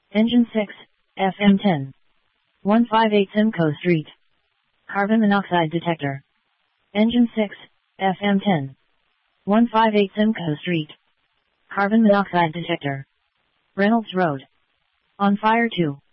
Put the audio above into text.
Engine 6, FM10. 158 Simcoe Street. Carbon monoxide detector. Engine 6, FM10. 158 Simcoe Street. Carbon monoxide detector. Reynolds Road. On fire 2.